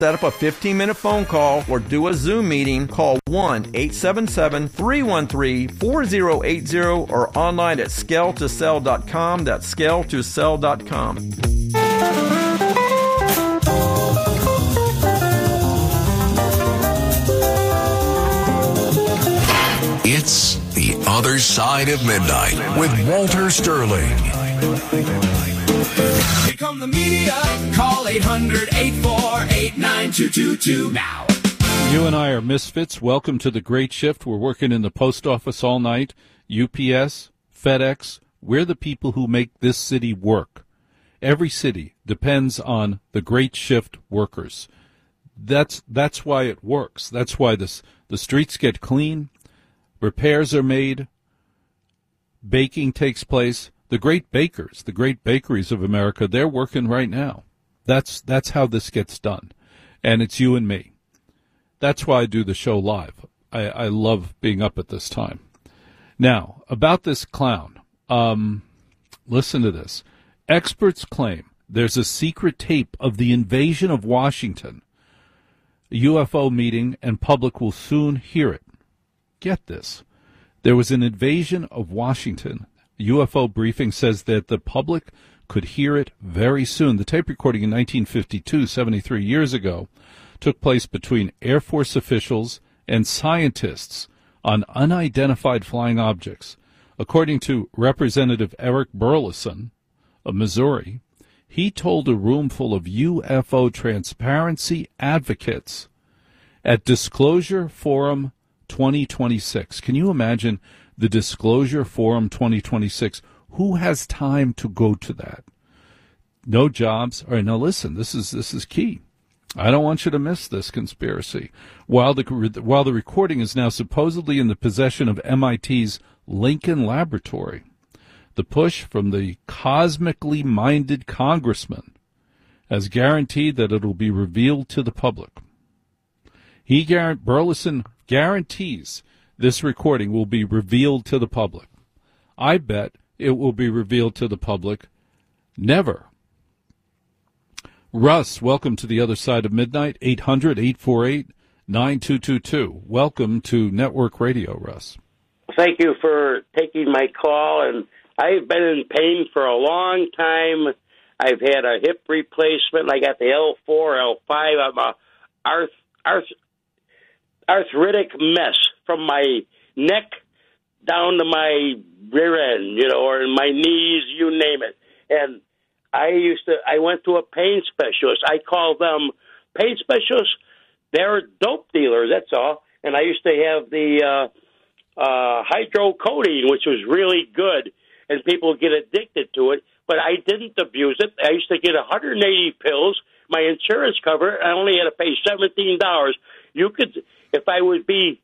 Set up a 15-minute phone call or do a Zoom meeting. Call 1-877-313-4080 or online at scale2sell.com. That's scale2sell.com. It's The Other Side of Midnight with Walter Sterling. Here come the media. Call 800-848-9222 now. You and I are misfits. Welcome to the Great Shift. We're working in the post office all night. UPS, FedEx, we're the people who make this city work. Every city depends on the Great Shift workers. That's why it works. That's why the streets get clean, repairs are made, baking takes place. The great bakers, the great bakeries of America, they're working right now. That's how this gets done. And it's you and me. That's why I do the show live. I love being up at this time. Now, about this clown, listen to this. Experts claim there's a secret tape of the invasion of Washington, a UFO meeting, and public will soon hear it. Get this. There was an invasion of Washington. UFO briefing says that the public could hear it very soon. The tape recording in 1952, 73 years ago, took place between Air Force officials and scientists on unidentified flying objects. According to Representative Eric Burleson of Missouri, he told a room full of UFO transparency advocates at Disclosure Forum 2026. Can you imagine the Disclosure Forum 2026? Who has time to go to that? No jobs. All right, now listen, this is key. I don't want you to miss this conspiracy. While the recording is now supposedly in the possession of MIT's Lincoln Laboratory, the push from the cosmically minded congressman has guaranteed that it will be revealed to the public. Burleson guarantees this recording will be revealed to the public. I bet it will be revealed to the public never. Russ, welcome to the other side of midnight, 800-848-9222. Welcome to Network Radio, Russ. Thank you for taking my call, and I've been in pain for a long time. I've had a hip replacement. I got the L4, L5. I'm a arthritic mess from my neck down to my rear end, or in my knees, you name it. And I went to a pain specialist. I call them pain specialists. They're dope dealers, that's all. And I used to have the hydrocodone, which was really good, and people get addicted to it. But I didn't abuse it. I used to get 180 pills. My insurance covered. I only had to pay $17. You could, if I would be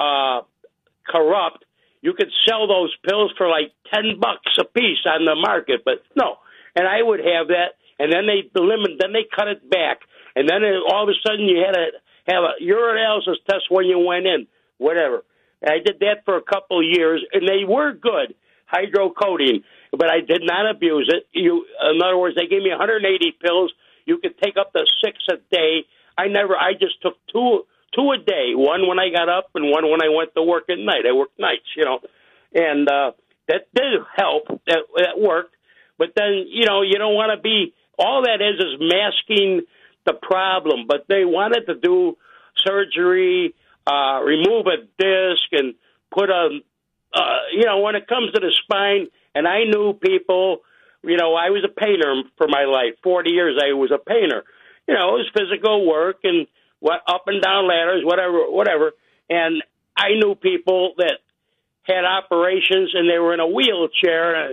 corrupt, you could sell those pills for like $10 a piece on the market. But no. And I would have that, and then they cut it back, and then all of a sudden you had to have a urinalysis test when you went in, whatever. And I did that for a couple of years, and they were good, hydrocodone, but I did not abuse it. In other words, they gave me 180 pills. You could take up to 6 a day. I just took two a day, one when I got up and one when I went to work at night. I worked nights, and that did help. That worked. But then, you don't want to be, all that is masking the problem. But they wanted to do surgery, remove a disc, and put when it comes to the spine, and I knew people, I was a painter for my life. 40 years I was a painter. It was physical work and up and down ladders, whatever. And I knew people that had operations and they were in a wheelchair,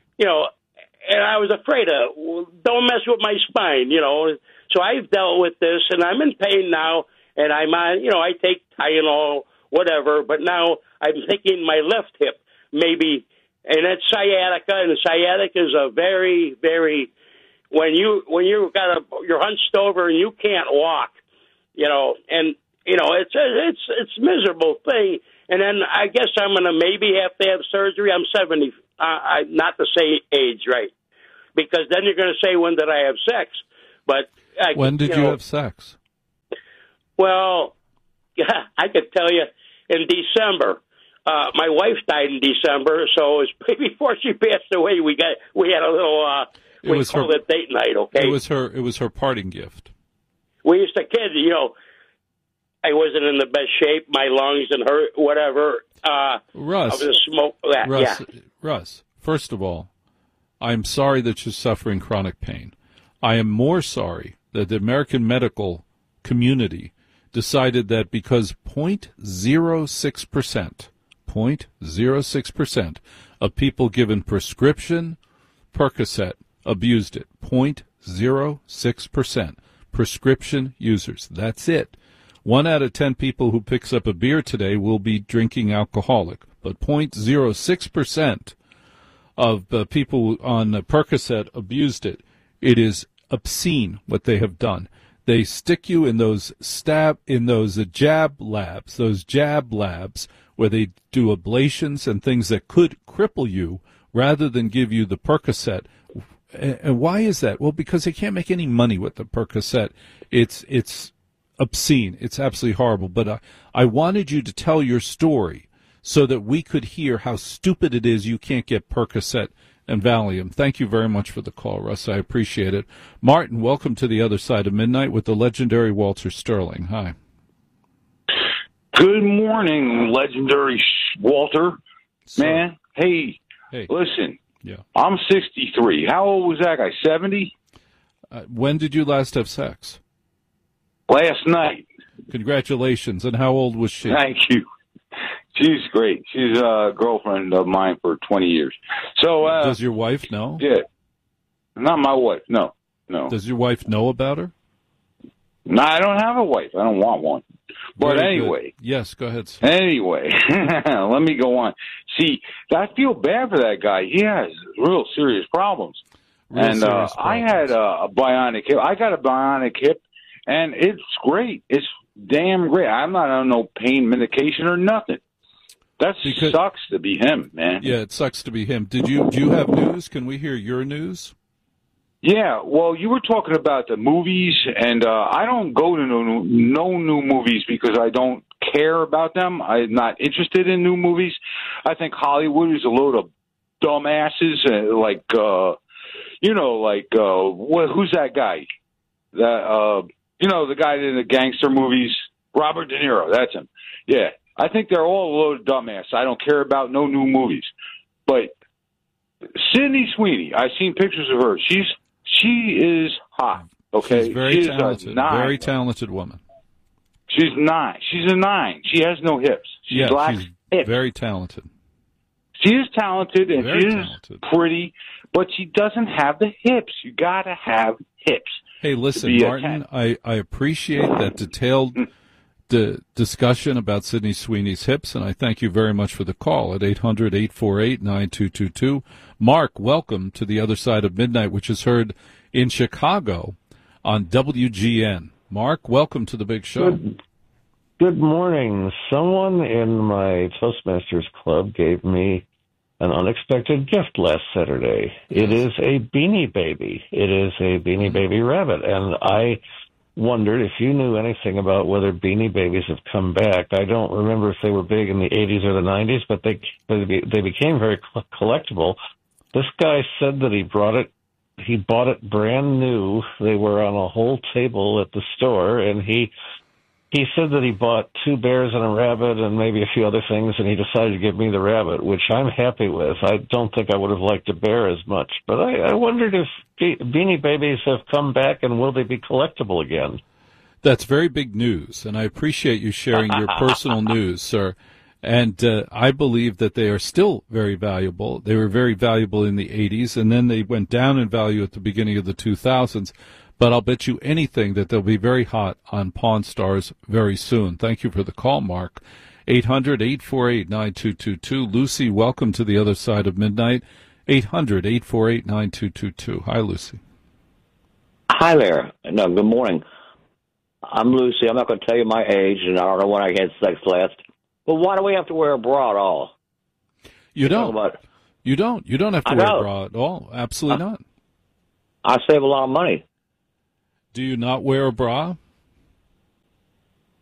and I was afraid of, don't mess with my spine, So I've dealt with this, and I'm in pain now, and I'm on, I take Tylenol, whatever, but now I'm thinking my left hip, maybe, and that's sciatica, and sciatica is a very, very, when you've got you're hunched over and you can't walk, and, it's a miserable thing. And then I guess I'm going to maybe have to have surgery. I'm 70, not to say age, right? Because then you're going to say, when did I have sex? But when did you have sex? Well, yeah, I could tell you in December. My wife died in December, so it was before she passed away. We had a little we called it date night. Okay, It was her parting gift. We used to kid, I wasn't in the best shape, my lungs and hurt, whatever. Russ, I was a smoke. Russ, first of all, I'm sorry that you're suffering chronic pain. I am more sorry that the American medical community decided that because 0.06% of people given prescription Percocet abused it. 0.06% prescription users. That's it. 1 out of 10 people who picks up a beer today will be drinking alcoholic, but 0.06% of people on Percocet abused it. It is obscene what they have done. They stick you in those jab labs where they do ablations and things that could cripple you rather than give you the Percocet. And why is that? Well, because they can't make any money with the Percocet. It's obscene. It's absolutely horrible. But I wanted you to tell your story so that we could hear how stupid it is you can't get Percocet and Valium. Thank you very much for the call, Russ. I appreciate it. Martin, welcome to the other side of midnight with the legendary Walter Sterling. Hi. Good morning, legendary Walter. Sir. Man, hey, listen. Yeah. I'm 63. How old was that guy? 70? When did you last have sex? Last night. Congratulations. And how old was she? Thank you. She's great. She's a girlfriend of mine for 20 years. So, does your wife know? Yeah. Not my wife. No. Does your wife know about her? No, I don't have a wife. I don't want one. But Very anyway. Good. Yes, go ahead, sir. Anyway, let me go on. See, I feel bad for that guy. He has real serious problems. I had a bionic hip. I got a bionic hip, and it's great. It's damn great. I'm not on no pain medication or nothing. That sucks to be him, man. Yeah, it sucks to be him. Do you have news? Can we hear your news? Yeah, well, you were talking about the movies, and I don't go to no new movies because I don't care about them. I'm not interested in new movies. I think Hollywood is a load of dumbasses, who's that guy? The guy in the gangster movies, Robert De Niro. That's him. Yeah, I think they're all a load of dumbasses. I don't care about no new movies. But Sydney Sweeney, I've seen pictures of her. She is hot. Okay, she's very talented. Very talented woman. She's 9. She's a 9. She has no hips. She's hips. Very talented. She is talented and very she is talented. Pretty, but she doesn't have the hips. You got to have hips. Hey, listen, Martin, I appreciate that detailed discussion about Sydney Sweeney's hips, and I thank you very much for the call at 800-848-9222. Mark, welcome to the other side of midnight, which is heard in Chicago on WGN. Mark, welcome to the big show. Good morning. Someone in my Toastmasters club gave me an unexpected gift last Saturday. It is a Beanie Baby. It is a Beanie Baby rabbit, and I wondered if you knew anything about whether Beanie Babies have come back. I don't remember if they were big in the 80s or the 90s, but they became very collectible. This guy said that he bought it brand new. They were on a whole table at the store, and he said that he bought 2 bears and a rabbit and maybe a few other things, and he decided to give me the rabbit, which I'm happy with. I don't think I would have liked a bear as much, but I wondered if Beanie Babies have come back and will they be collectible again? That's very big news, and I appreciate you sharing your personal news, sir. And I believe that they are still very valuable. They were very valuable in the 80s, and then they went down in value at the beginning of the 2000s. But I'll bet you anything that they'll be very hot on Pawn Stars very soon. Thank you for the call, Mark. 800-848-9222. Lucy, welcome to the other side of midnight. 800-848-9222. Hi, Lucy. Hi there. No, good morning. I'm Lucy. I'm not going to tell you my age, and I don't know when I had sex last. But why do we have to wear a bra at all? You don't. You don't. You don't have to wear a bra at all. Absolutely not. I save a lot of money. Do you not wear a bra?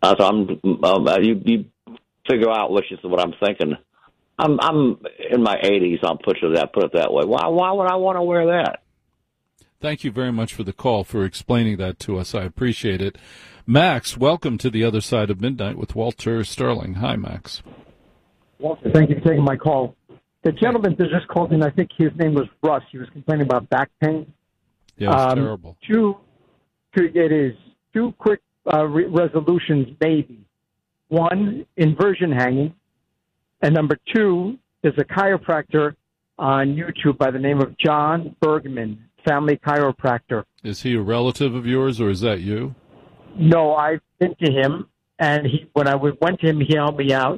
So you figure out which is what I'm thinking. I'm in my 80s. I'll put it that way. Why would I want to wear that? Thank you very much for the call, for explaining that to us. I appreciate it. Max, welcome to the other side of midnight with Walter Sterling. Hi, Max. Walter, thank you for taking my call. The gentleman that just called in, I think his name was Russ. He was complaining about back pain. Yeah, it's terrible. It is. Two quick resolutions, maybe. One, inversion hanging. And number two, there's a chiropractor on YouTube by the name of John Bergman, family chiropractor. Is he a relative of yours, or is that you? No, I've been to him, and when I went to him, he helped me out.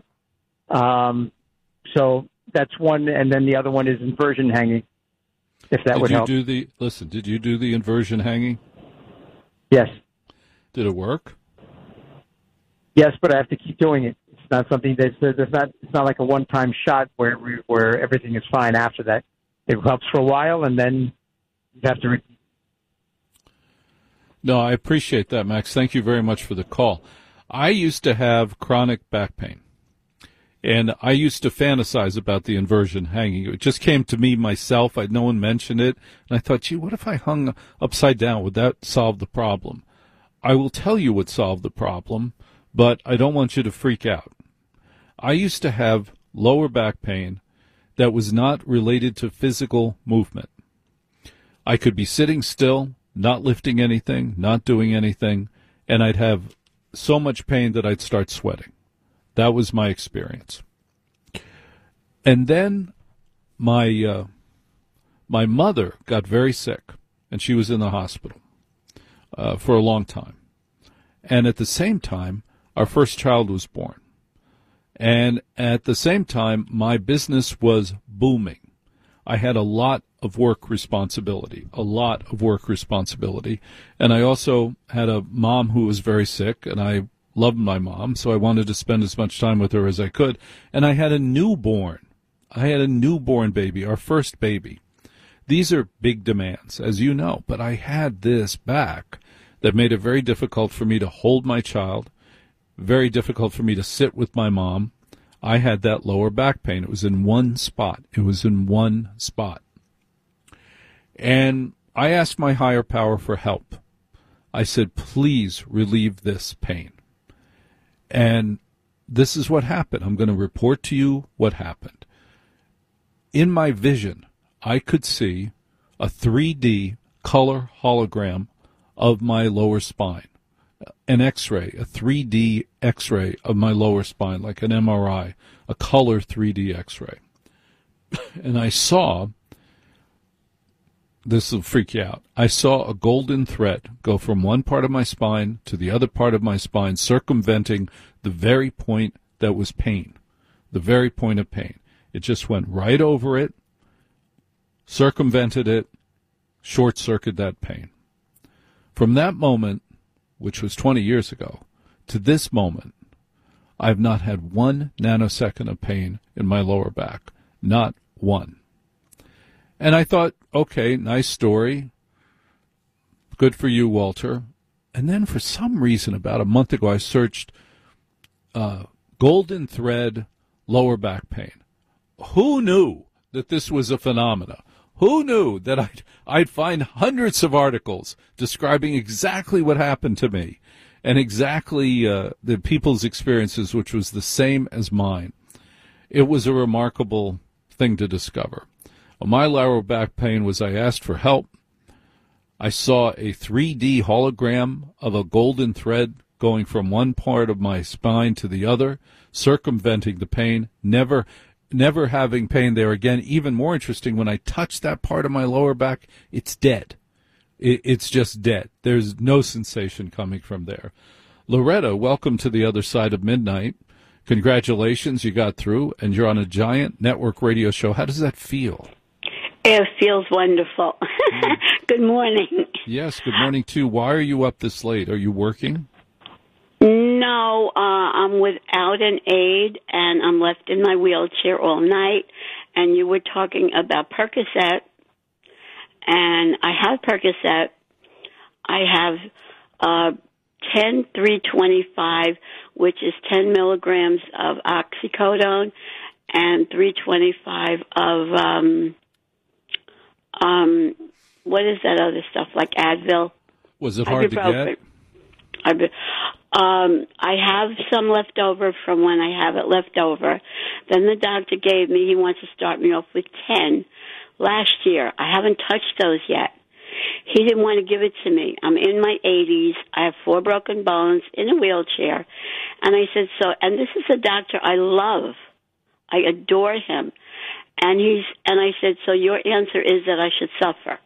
So that's one, and then the other one is inversion hanging, if that would help. Did you do the inversion hanging? Yes. Did it work? Yes, but I have to keep doing it. It's not something it's not like a one-time shot where everything is fine after that. It helps for a while, and then you have to repeat. No, I appreciate that, Max. Thank you very much for the call. I used to have chronic back pain, and I used to fantasize about the inversion hanging. It just came to me myself. No one mentioned it, and I thought, gee, what if I hung upside down? Would that solve the problem? I will tell you what solved the problem, but I don't want you to freak out. I used to have lower back pain that was not related to physical movement. I could be sitting still, not lifting anything, not doing anything, and I'd have so much pain that I'd start sweating. That was my experience. And then my mother got very sick, and she was in the hospital for a long time. And at the same time, our first child was born. And at the same time, my business was booming. I had a lot of work responsibility. And I also had a mom who was very sick, and I loved my mom, so I wanted to spend as much time with her as I could. And I had a newborn. Baby, our first baby. These are big demands, as you know, but I had this back that made it very difficult for me to hold my child, very difficult for me to sit with my mom. I had that lower back pain. It was in one spot. And I asked my higher power for help. I said, please relieve this pain. And this is what happened. I'm going to report to you what happened. In my vision, I could see a 3D color hologram of my lower spine, an X-ray, a 3D X-ray of my lower spine, like an MRI, a color 3D X-ray. And I saw, this will freak you out, I saw a golden thread go from one part of my spine to the other part of my spine, circumventing the very point that was pain, the very point of pain. It just went right over it, circumvented it, short-circuited that pain. From that moment, which was 20 years ago, to this moment, I've not had 1 nanosecond of pain in my lower back. Not one. And I thought, okay, nice story. Good for you, Walter. And then for some reason, about a month ago, I searched golden thread lower back pain. Who knew that this was a phenomena? Who knew that I'd find hundreds of articles describing exactly what happened to me and exactly the people's experiences, which was the same as mine? It was a remarkable thing to discover. My lower back pain was, I asked for help. I saw a 3D hologram of a golden thread going from one part of my spine to the other, circumventing the pain, never having pain there again. Even more interesting, when I touch that part of my lower back, it's dead. It's just dead. There's no sensation coming from there. Loretta, welcome to the other side of midnight. Congratulations, you got through, and you're on a giant network radio show. How does that feel? It feels wonderful. Good morning. Yes, good morning, too. Why are you up this late? Are you working? No, I'm without an aid, and I'm left in my wheelchair all night. And you were talking about Percocet, and I have Percocet. I have 10-325, which is 10 milligrams of oxycodone, and 325 of what is that other stuff, like Advil? Was it hard to get? I have some left over from when I have it left over. Then the doctor gave me, he wants to start me off with 10 last year. I haven't touched those yet. He didn't want to give it to me. I'm in my 80s. I have 4 broken bones, in a wheelchair. And I said, and this is a doctor I love. I adore him. And I said, so your answer is that I should suffer.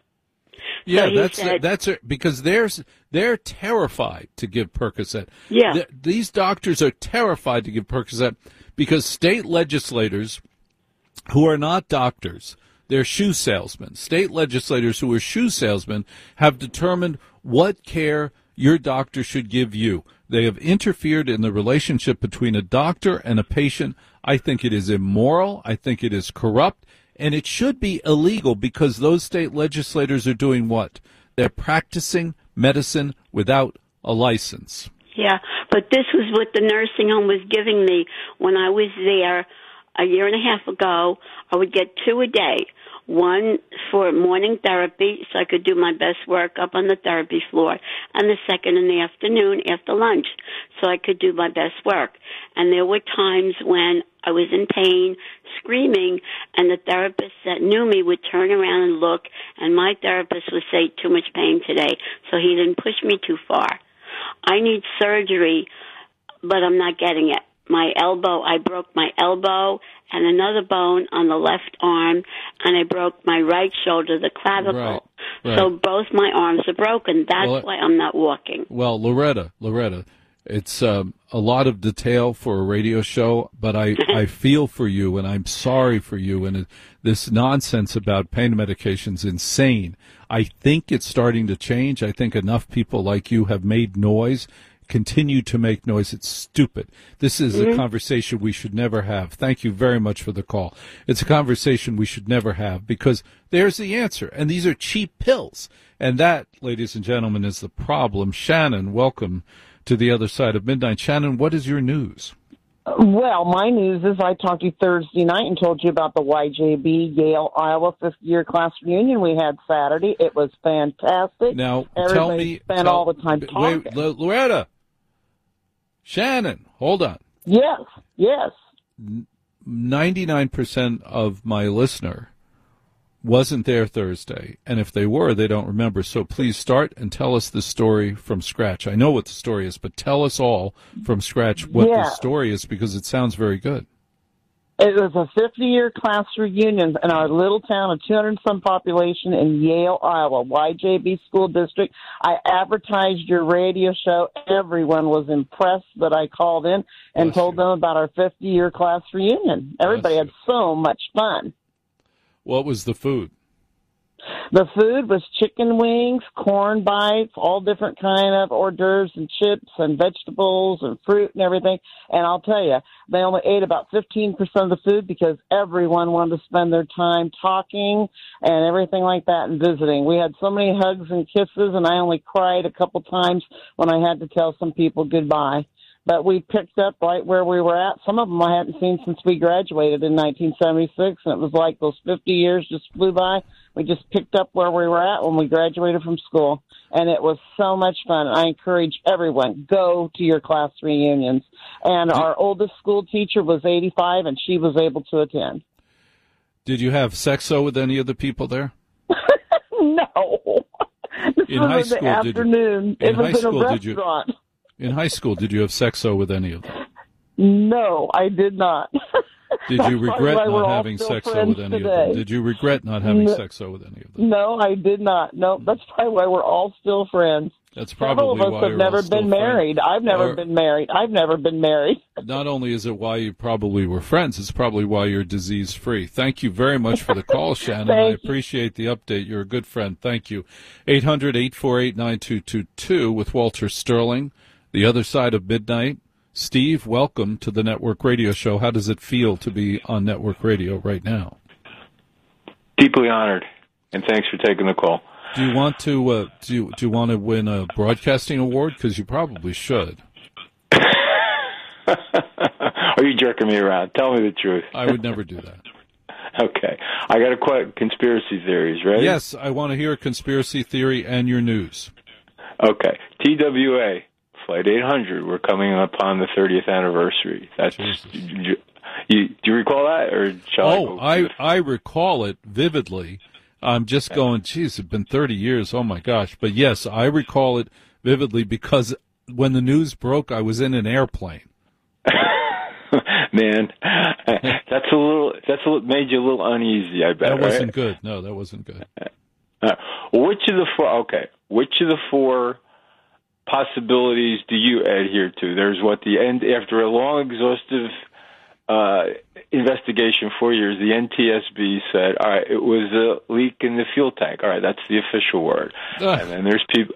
Yeah, so that's it, because they're terrified to give Percocet. Yeah. These doctors are terrified to give Percocet because state legislators who are not doctors, they're shoe salesmen. State legislators who are shoe salesmen have determined what care your doctor should give you. They have interfered in the relationship between a doctor and a patient. I think it is immoral. I think it is corrupt. And it should be illegal because those state legislators are doing what? They're practicing medicine without a license. Yeah, but this was what the nursing home was giving me when I was there a year and a half ago. I would get 2 a day. One for morning therapy, so I could do my best work up on the therapy floor, and the second in the afternoon after lunch, so I could do my best work. And there were times when I was in pain, screaming, and the therapist that knew me would turn around and look, and my therapist would say, too much pain today, so he didn't push me too far. I need surgery, but I'm not getting it. My elbow, I broke my elbow and another bone on the left arm, and I broke my right shoulder, the clavicle. Right. So both my arms are broken. That's why I'm not walking. Well, Loretta, it's a lot of detail for a radio show, but I feel for you, and I'm sorry for you, and this nonsense about pain medication's insane. I think it's starting to change. I think enough people like you have made noise, continue to make noise. It's stupid. This is a conversation we should never have. Thank you very much for the call. It's a conversation we should never have because there's the answer, and these are cheap pills. And that, ladies and gentlemen, is the problem. Shannon, welcome to the other side of midnight. Shannon, what is your news? Well, my news is I talked to you Thursday night and told you about the YJB Yale, Iowa 5th-year class reunion we had Saturday. It was fantastic. Now, Everybody spent all the time talking. Wait, Loretta. Shannon, hold on. Yes. 99% of my listener wasn't there Thursday, and if they were, they don't remember. So please start and tell us the story from scratch. I know what the story is, but tell us all from scratch what the story is because it sounds very good. It was a 50-year class reunion in our little town of 200-some population in Yale, Iowa, YJB School District. I advertised your radio show. Everyone was impressed that I called in and told them about our 50-year class reunion. Everybody had so much fun. What was the food? The food was chicken wings, corn bites, all different kind of hors d'oeuvres and chips and vegetables and fruit and everything. And I'll tell you, they only ate about 15% of the food because everyone wanted to spend their time talking and everything like that and visiting. We had so many hugs and kisses, and I only cried a couple times when I had to tell some people goodbye. But we picked up right where we were at. Some of them I hadn't seen since we graduated in 1976, and it was like those 50 years just flew by. We just picked up where we were at when we graduated from school, and it was so much fun. I encourage everyone, go to your class reunions. And our oldest school teacher was 85, and she was able to attend. Did you have sexo with any of the people there? No. This in was high in school, the afternoon. It was in a restaurant. In high school, did you have sexo with any of them? No, I did not. Did you regret not having sexo with any of them? Did you regret not having sexo with any of them? No, I did not. No, that's probably why we're all still friends. That's probably Several of us have never been married. I've never been married. Not only is it why you probably were friends, it's probably why you're disease-free. Thank you very much for the call, Shannon. I appreciate the update. You're a good friend. Thank you. 800-848-9222 with Walter Sterling. The other side of midnight. Steve, welcome to the Network Radio Show. How does it feel to be on Network Radio right now? Deeply honored, and thanks for taking the call. Do you want to do you want to win a broadcasting award? Because you probably should. Are you jerking me around? Tell me the truth. I would never do that. Okay. I got a conspiracy theories, right? Yes, I want to hear a conspiracy theory and your news. Okay. TWA, Flight 800, we're coming upon the 30th anniversary. That's do you recall that? Or shall I recall it vividly. I'm just going, geez, it's been 30 years. Oh, my gosh. But, yes, I recall it vividly because when the news broke, I was in an airplane. Man, that's a little made you a little uneasy, I bet. That wasn't right? good. No, that wasn't good. Which of the four possibilities do you adhere to? There's after a long, exhaustive investigation, 4 years, the NTSB said, all right, it was a leak in the fuel tank. All right, that's the official word. And then there's people.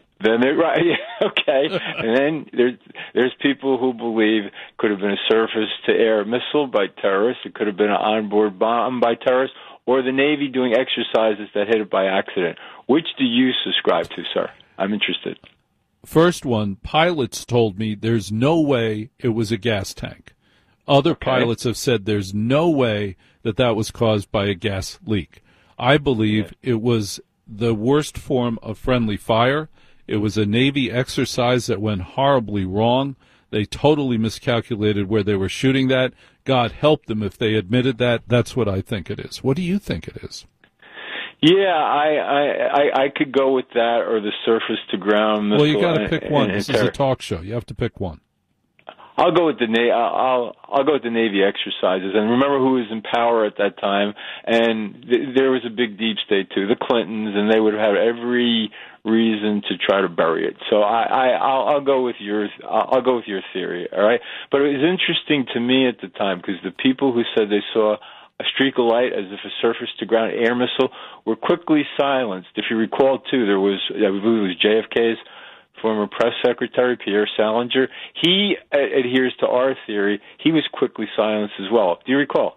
Okay. And then there's people who believe it could have been a surface-to-air missile by terrorists. It could have been an onboard bomb by terrorists, or the Navy doing exercises that hit it by accident. Which do you subscribe to, sir? I'm interested. First one, pilots told me there's no way it was a gas tank. Other pilots have said there's no way that was caused by a gas leak. I believe it was the worst form of friendly fire. It was a Navy exercise that went horribly wrong. They totally miscalculated where they were shooting that. God help them if they admitted that. That's what I think it is. What do you think it is? Yeah, I could go with that or the surface-to-ground missile. Well, you got to pick one. This is a talk show. You have to pick one. I'll go with the I'll go with the Navy exercises. And remember who was in power at that time? And there was a big deep state too, the Clintons, and they would have every reason to try to bury it. So I'll go with yours. I'll go with your theory. All right. But it was interesting to me at the time because the people who said they saw a streak of light as if a surface-to-ground air missile were quickly silenced. If you recall too, there was I believe it was JFK's former press secretary, Pierre Salinger. He adheres to our theory. He was quickly silenced as well. Do you recall?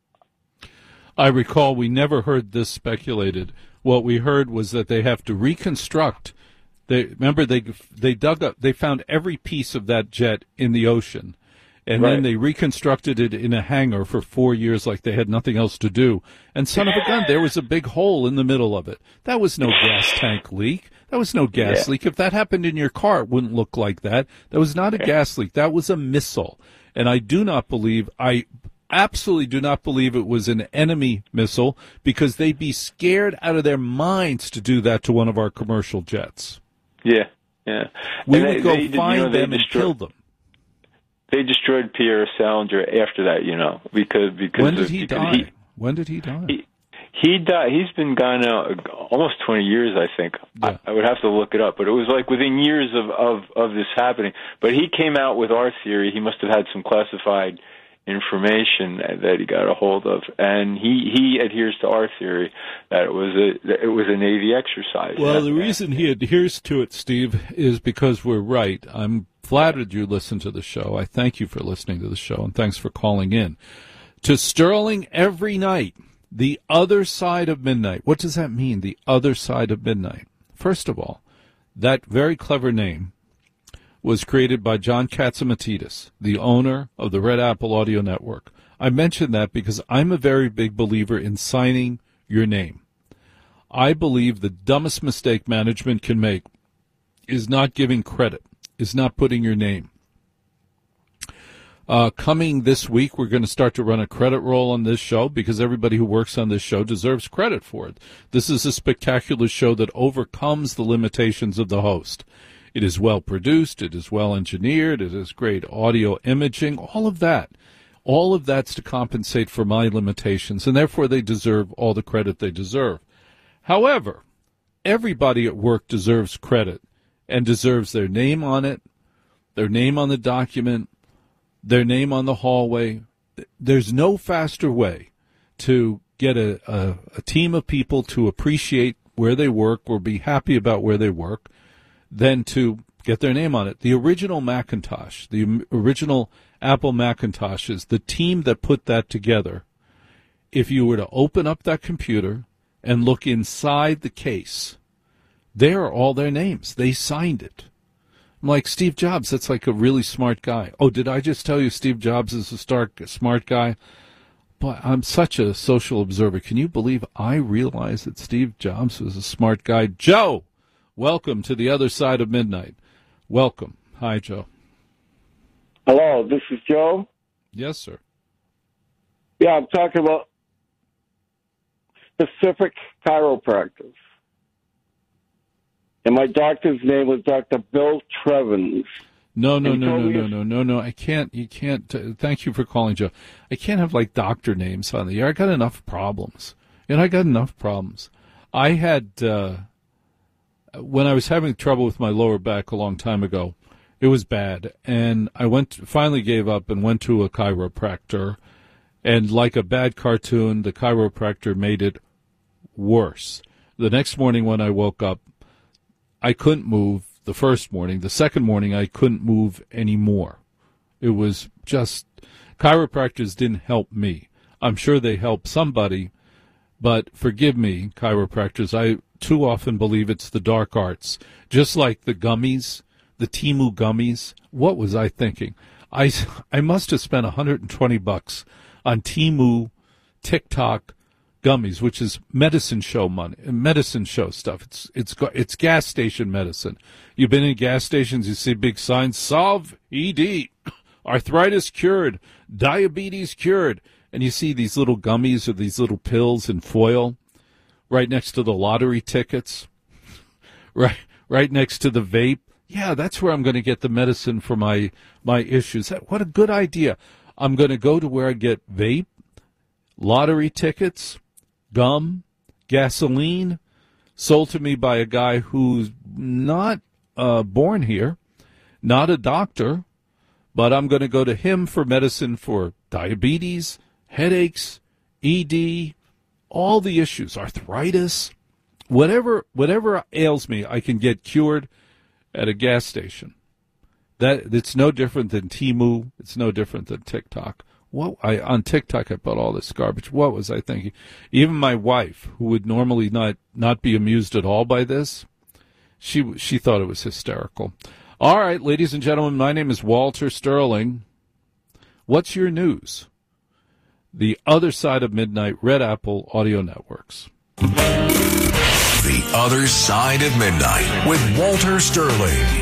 I recall we never heard this speculated. What we heard was that they have to reconstruct. They dug up, they found every piece of that jet in the ocean, and then they reconstructed it in a hangar for 4 years like they had nothing else to do. And son of a gun, there was a big hole in the middle of it. That was no gas tank leak. That was no gas leak. If that happened in your car, it wouldn't look like that. That was not a gas leak. That was a missile. And I absolutely do not believe it was an enemy missile because they'd be scared out of their minds to do that to one of our commercial jets. Yeah. We would go find them and kill them. They destroyed Pierre Salinger after that, because when did he die? When did he die? He died. He's been gone now almost 20 years, I think. Yeah. I would have to look it up, but it was like within years of this happening. But he came out with our theory. He must have had some classified information that he got a hold of, and he adheres to our theory that it was a Navy exercise. Well, the reason he adheres to it, Steve, is because we're right. I'm flattered you listen to the show. I thank you for listening to the show, and thanks for calling in. To Sterling every night, the other side of midnight. What does that mean, the other side of midnight? First of all, that very clever name was created by John Catsimatidis, the owner of the Red Apple Audio Network. I mention that because I'm a very big believer in signing your name. I believe the dumbest mistake management can make is not giving credit, is not putting your name. Coming this week, we're going to start to run a credit roll on this show because everybody who works on this show deserves credit for it. This is a spectacular show that overcomes the limitations of the host. It is well produced. It is well engineered. It has great audio imaging, all of that. All of that's to compensate for my limitations, and therefore they deserve all the credit they deserve. However, everybody at work deserves credit and deserves their name on it, their name on the document, their name on the hallway. There's no faster way to get a team of people to appreciate where they work or be happy about where they work than to get their name on it. The original Macintosh, the original Apple Macintoshes, the team that put that together, if you were to open up that computer and look inside the case, There are all their names. They signed it. I'm like, Steve Jobs, that's like a really smart guy. Oh, did I just tell you Steve Jobs is a smart guy? Boy, I'm such a social observer. Can you believe I realized that Steve Jobs was a smart guy? Joe, welcome to the other side of midnight. Welcome. Hi, Joe. Hello, this is Joe. Yes, sir. Yeah, I'm talking about specific chiropractors. And my doctor's name was Dr. Bill Trevins. No. I can't. You can't. Thank you for calling, Joe. I can't have like doctor names on the air. I got enough problems. I had when I was having trouble with my lower back a long time ago. It was bad, and I finally gave up and went to a chiropractor. And like a bad cartoon, the chiropractor made it worse. The next morning when I woke up, I couldn't move the first morning. The second morning, I couldn't move anymore. It was just, chiropractors didn't help me. I'm sure they help somebody, but forgive me, chiropractors, I too often believe it's the dark arts. Just like the gummies, the Temu gummies. What was I thinking? I must have spent $120 on Temu TikTok gummies, which is medicine show money, medicine show stuff. It's gas station medicine. You've been in gas stations, you see big signs, solve ED, arthritis cured, diabetes cured, and you see these little gummies or these little pills in foil right next to the lottery tickets, right next to the vape. Yeah, that's where I'm going to get the medicine for my issues. What a good idea. I'm going to go to where I get vape, lottery tickets, gum, gasoline, sold to me by a guy who's not born here, not a doctor, but I'm going to go to him for medicine for diabetes, headaches, ED, all the issues, arthritis, whatever ails me, I can get cured at a gas station. It's no different than Temu. It's no different than TikTok. On TikTok, I bought all this garbage. What was I thinking? Even my wife, who would normally not be amused at all by this, she thought it was hysterical. All right, ladies and gentlemen, my name is Walter Sterling. What's your news? The Other Side of Midnight, Red Apple Audio Networks. The Other Side of Midnight with Walter Sterling.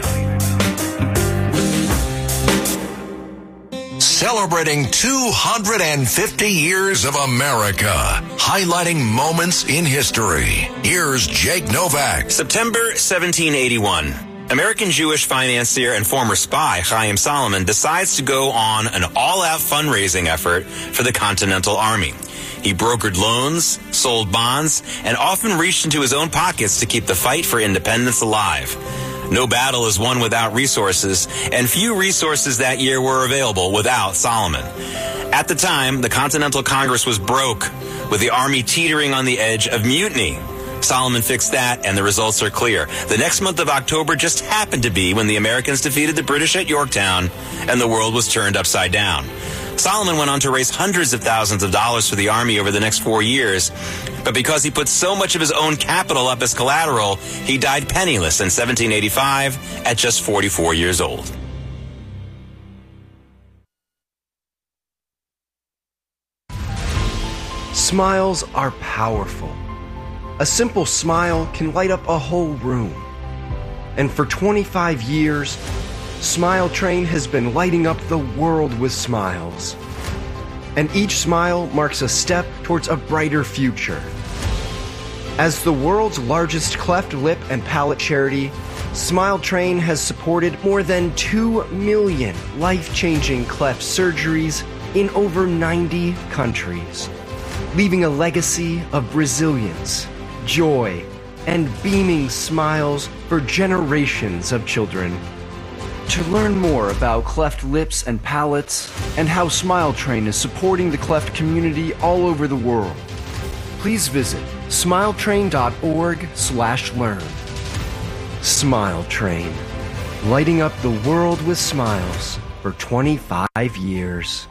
Celebrating 250 years of America, highlighting moments in history. Here's Jake Novak. September 1781. American Jewish financier and former spy Chaim Salomon decides to go on an all-out fundraising effort for the Continental Army. He brokered loans, sold bonds, and often reached into his own pockets to keep the fight for independence alive. No battle is won without resources, and few resources that year were available without Salomon. At the time, the Continental Congress was broke, with the Army teetering on the edge of mutiny. Salomon fixed that, and the results are clear. The next month of October just happened to be when the Americans defeated the British at Yorktown, and the world was turned upside down. Solomon went on to raise hundreds of thousands of dollars for the Army over the next 4 years, but because he put so much of his own capital up as collateral, he died penniless in 1785 at just 44 years old. Smiles are powerful. A simple smile can light up a whole room. And for 25 years, Smile Train has been lighting up the world with smiles. And each smile marks a step towards a brighter future. As the world's largest cleft lip and palate charity, Smile Train has supported more than 2 million life-changing cleft surgeries in over 90 countries, leaving a legacy of resilience, joy, and beaming smiles for generations of children. To learn more about cleft lips and palates and how Smile Train is supporting the cleft community all over the world, please visit smiletrain.org/learn. Smile Train, lighting up the world with smiles for 25 years.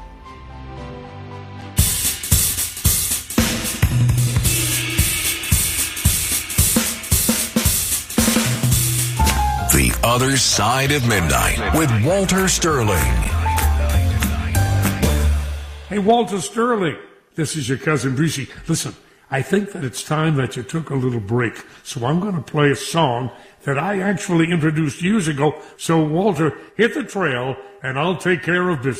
Other Side of Midnight with Walter Sterling. Hey, Walter Sterling, this is your cousin Brucey. Listen, I think that it's time that you took a little break, so I'm going to play a song that I actually introduced years ago. So, Walter, hit the trail, and I'll take care of business.